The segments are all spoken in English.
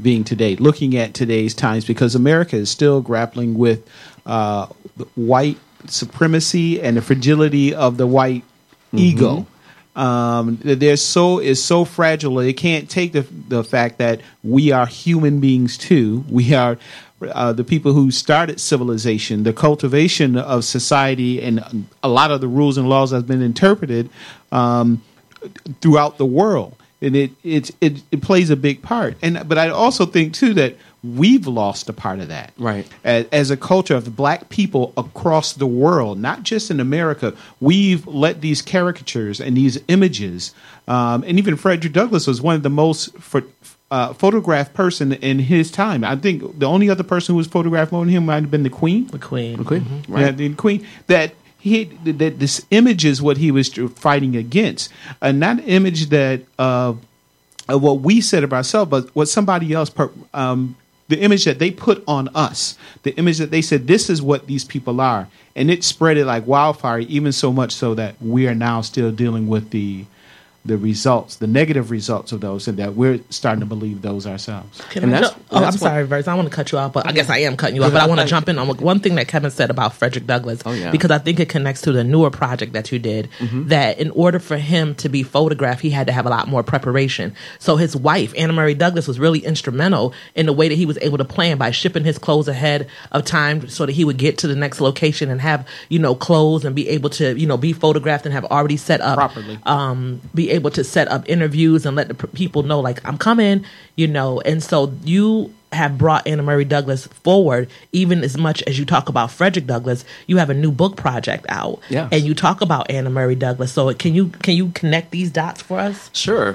being today, looking at today's times, because America is still grappling with white supremacy and the fragility of the white ego. Is so fragile. It can't take the fact that we are human beings too. We are the people who started civilization, the cultivation of society, and a lot of the rules and laws have been interpreted throughout the world, and it plays a big part. But I also think too that we've lost a part of that, right? As a culture of Black people across the world, not just in America, we've let these caricatures and these images, and even Frederick Douglass was one of the most photographed person in his time. I think the only other person who was photographed more than him might have been the Queen. The Queen, right? Yeah, the Queen. That this image is what he was fighting against, and not an image that of what we said of ourselves, but what somebody else. The image that they put on us, the image that they said, this is what these people are. And it spread it like wildfire, even so much so that we are now still dealing with the results, the negative results of those, and that we're starting to believe those ourselves. I'm sorry, Verse. I want to cut you off, but I guess I am cutting you off. But I want to jump in on one thing that Kevin said about Frederick Douglass, because I think it connects to the newer project that you did, that in order for him to be photographed, he had to have a lot more preparation. So his wife, Anna Murray Douglass, was really instrumental in the way that he was able to plan by shipping his clothes ahead of time so that he would get to the next location and have, clothes and be able to, be photographed and have already set up properly, be able to set up interviews and let the people know, like, I'm coming, and so you have brought Anna Murray Douglass forward. Even as much as you talk about Frederick Douglass, you have a new book project out, and you talk about Anna Murray Douglass. So can you connect these dots for us? Sure.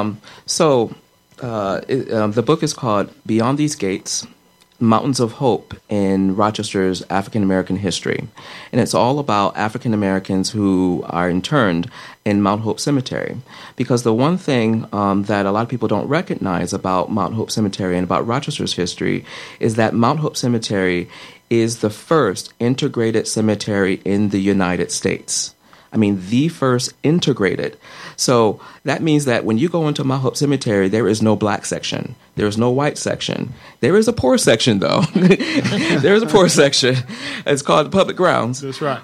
The book is called Beyond These Gates: Mountains of Hope in Rochester's African American History. And it's all about African Americans who are interned in Mount Hope Cemetery. Because the one thing that a lot of people don't recognize about Mount Hope Cemetery and about Rochester's history is that Mount Hope Cemetery is the first integrated cemetery in the United States. I mean, the first integrated. So that means that when you go into Mount Hope Cemetery, there is no black section. There is no white section. There is a poor section, though. There is a poor section. It's called public grounds. That's right.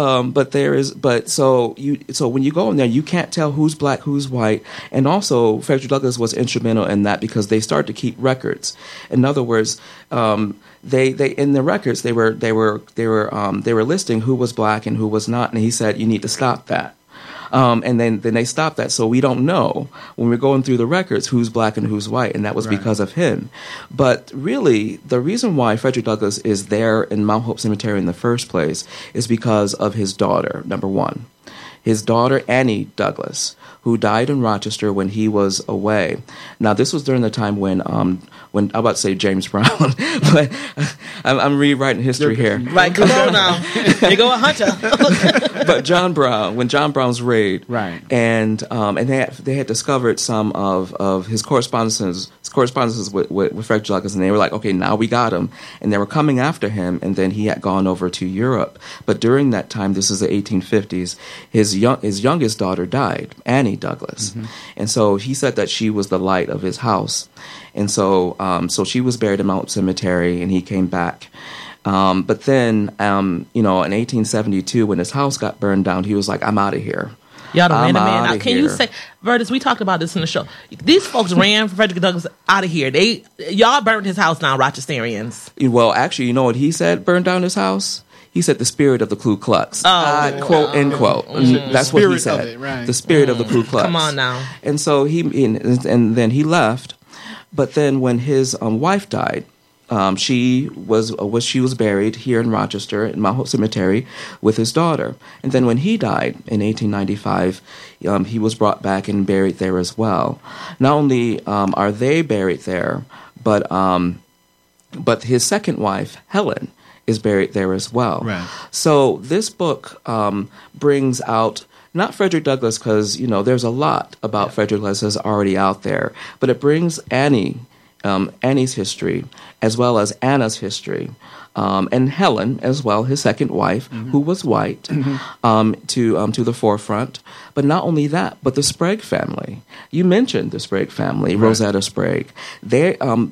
So when you go in there, you can't tell who's black, who's white. And also, Frederick Douglass was instrumental in that because they started to keep records. In other words, they in the records they were listing who was black and who was not, and he said you need to stop that. And then they stopped that, so we don't know when we're going through the records who's black and who's white, and that was because of him. But really, the reason why Frederick Douglass is there in Mount Hope Cemetery in the first place is because of his daughter, number one. His daughter, Annie Douglass, who died in Rochester when he was away. Now, this was during the time when I'm about to say James Brown, but I'm rewriting history here. Right, come on now. You go a Hunter. But when John Brown's raid, right, and they had discovered some of his correspondences with Frederick Douglass, and they were like, okay, now we got him, and they were coming after him, and then he had gone over to Europe. But during that time, this is the 1850s, his youngest daughter died, Annie Douglass, and so he said that she was the light of his house, and so she was buried in Mount Cemetery, and he came back. But then, in 1872, when his house got burned down, he was like, I'm out of here. Y'all done ran a man out. Can you say, Vertus, we talked about this in the show. These folks ran Frederick Douglass out of here. Y'all burned his house down, Rochesterians. Well, actually, you know what he said burned down his house? He said the spirit of the Ku Klux. Quote, end quote. That's what he said. It, right. The spirit of the Ku Klux. Come on now. And so and then he left. But then when his wife died, she was buried here in Rochester in Mount Hope Cemetery with his daughter. And then when he died in 1895, he was brought back and buried there as well. Not only are they buried there, but his second wife, Helen, is buried there as well. Right. So this book brings out not Frederick Douglass, because there's a lot about Frederick Douglass that's already out there, but it brings Annie's history as well as Anna's history, and Helen as well, his second wife, who was white, to the forefront. But not only that, but the Sprague family. You mentioned the Sprague family, right. Rosetta Sprague.